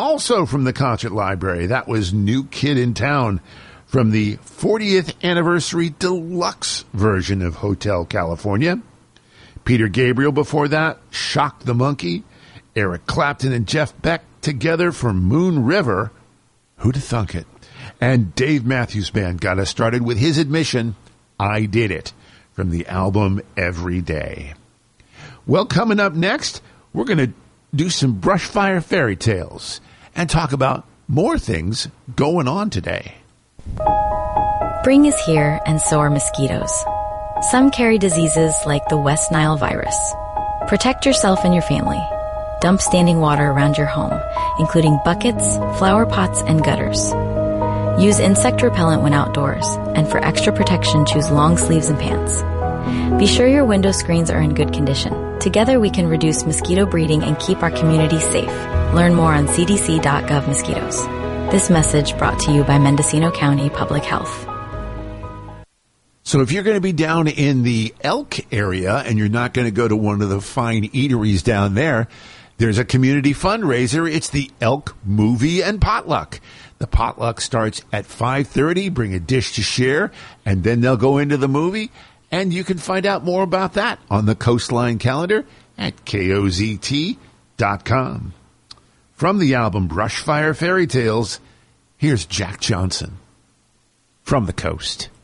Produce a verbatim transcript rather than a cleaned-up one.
Also from the concert library, that was New Kid in Town from the fortieth Anniversary Deluxe version of Hotel California. Peter Gabriel before that, Shock the Monkey. Eric Clapton and Jeff Beck together for Moon River. Who'd have thunk it? And Dave Matthews Band got us started with his admission, I Did It, from the album Every Day. Well, coming up next, we're going to do some Brushfire Fairy Tales and talk about more things going on today. Spring is here, and so are mosquitoes. Some carry diseases like the West Nile virus. Protect yourself and your family. Dump standing water around your home, including buckets, flower pots, and gutters. Use insect repellent when outdoors, and for extra protection, choose long sleeves and pants. Be sure your window screens are in good condition. Together we can reduce mosquito breeding and keep our community safe. Learn more on c d c dot gov mosquitoes. This message brought to you by Mendocino County Public Health. So if you're going to be down in the Elk area and you're not going to go to one of the fine eateries down there, there's a community fundraiser. It's the Elk Movie and Potluck. The potluck starts at five thirty. Bring a dish to share, and then they'll go into the movie. And you can find out more about that on the Coastline calendar at K O Z T dot com. From the album Brushfire Fairy Tales, here's Jack Johnson from the Coast.